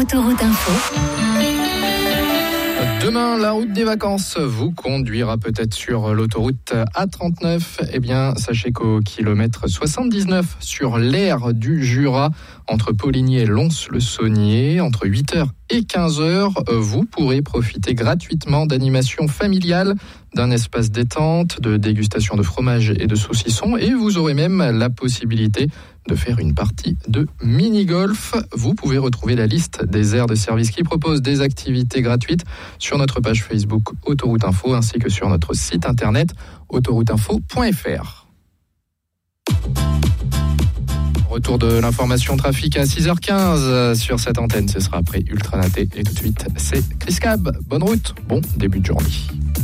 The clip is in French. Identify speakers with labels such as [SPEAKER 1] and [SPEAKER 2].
[SPEAKER 1] Autoroute Info.
[SPEAKER 2] Demain, la route des vacances vous conduira peut-être sur l'autoroute A39. Eh bien, sachez qu'au kilomètre 79 sur l'aire du Jura, entre Poligny et Lons-le-Saunier, entre 8h et 15h, vous pourrez profiter gratuitement d'animations familiales, d'un espace détente, de dégustation de fromage et de saucissons, et vous aurez même la possibilité de faire une partie de mini-golf. Vous pouvez retrouver la liste des aires de service qui proposent des activités gratuites sur notre page Facebook Autoroute Info ainsi que sur notre site internet autorouteinfo.fr. Retour de l'information trafic à 6h15 sur cette antenne. Ce sera après Ultra Naté. Et tout de suite, c'est Chris Cab. Bonne route, bon début de journée.